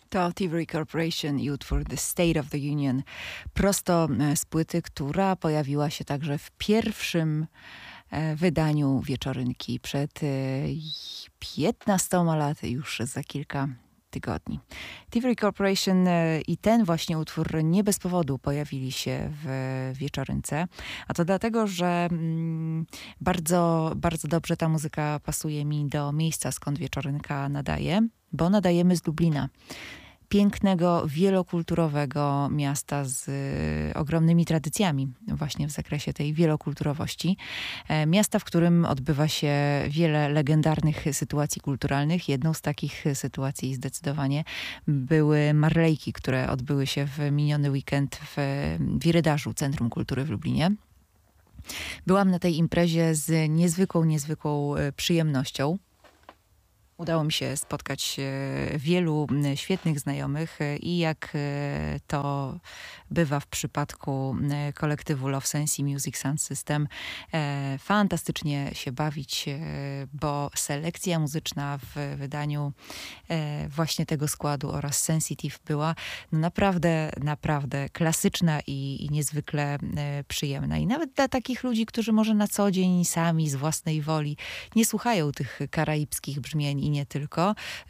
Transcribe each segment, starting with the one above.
To Thievery Corporation i utwór The State of the Union prosto z płyty, która pojawiła się także w pierwszym wydaniu Wieczorynki przed 15 laty, już za kilka tygodni. Thievery Corporation i ten właśnie utwór nie bez powodu pojawili się w Wieczorynce, a to dlatego, że bardzo, bardzo dobrze ta muzyka pasuje mi do miejsca, skąd Wieczorynka nadaje, bo nadajemy z Lublina. Pięknego, wielokulturowego miasta z ogromnymi tradycjami właśnie w zakresie tej wielokulturowości. Miasta, w którym odbywa się wiele legendarnych sytuacji kulturalnych. Jedną z takich sytuacji zdecydowanie były Marlejki, które odbyły się w miniony weekend w Wirydarzu, Centrum Kultury w Lublinie. Byłam na tej imprezie z niezwykłą przyjemnością. Udało mi się spotkać wielu świetnych znajomych i jak to bywa w przypadku kolektywu Love Sense i Music Sound System, fantastycznie się bawić, bo selekcja muzyczna w wydaniu właśnie tego składu oraz Sensitive była no naprawdę klasyczna i niezwykle przyjemna. I nawet dla takich ludzi, którzy może na co dzień sami z własnej woli nie słuchają tych karaibskich brzmień i nie tylko.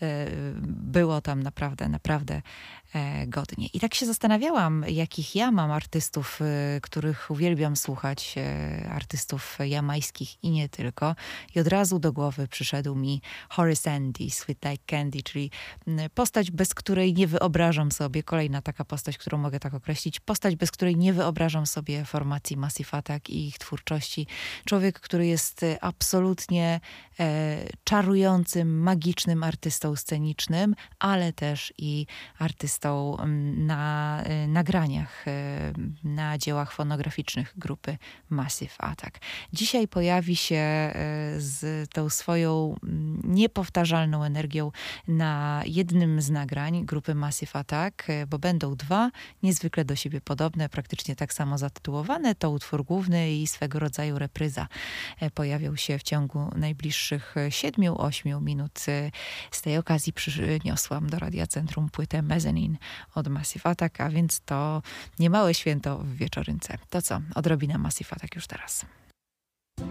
Było tam naprawdę godnie. I tak się zastanawiałam, jakich ja mam artystów, których uwielbiam słuchać, artystów jamajskich i nie tylko. I od razu do głowy przyszedł mi Horace Andy, Sweet Like Candy, czyli postać, bez której nie wyobrażam sobie, kolejna taka postać, którą mogę tak określić, postać, bez której nie wyobrażam sobie formacji Massive Attack i ich twórczości. Człowiek, który jest absolutnie czarującym, magicznym artystą scenicznym, ale też i artystą na nagraniach, na dziełach fonograficznych grupy Massive Attack. Dzisiaj pojawi się z tą swoją niepowtarzalną energią na jednym z nagrań grupy Massive Attack, bo będą dwa niezwykle do siebie podobne, praktycznie tak samo zatytułowane. To utwór główny i swego rodzaju repryza. Pojawią się w ciągu najbliższych 7-8 minut. Z tej okazji przyniosłam do Radia Centrum płytę Mezzanine od Massive Attack, a więc to niemałe święto w Wieczorynce. To co? Odrobina Massive Attack już teraz.